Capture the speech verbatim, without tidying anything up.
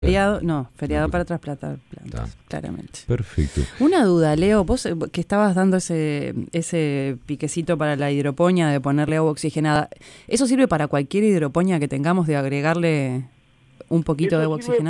Feriado, no, feriado No, para trasplantar plantas, está. claramente. Perfecto. Una duda, Leo, vos eh, que estabas dando ese, ese piquecito para la hidroponía de ponerle agua oxigenada, ¿eso sirve para cualquier hidroponía que tengamos de agregarle un poquito Eso de agua sirve oxigenada?